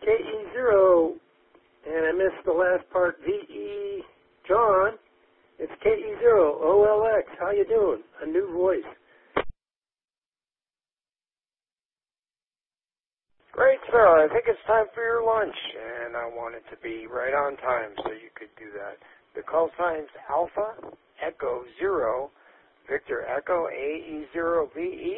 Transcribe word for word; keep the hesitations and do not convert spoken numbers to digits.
K E zero, and I missed the last part, V E John. It's K E zero, O L X. How you doing? A new voice. Great, sir. I think it's time for your lunch, and I want it to be right on time so you could do that. The call sign's Alpha Echo Zero, Victor Echo A E zero V E.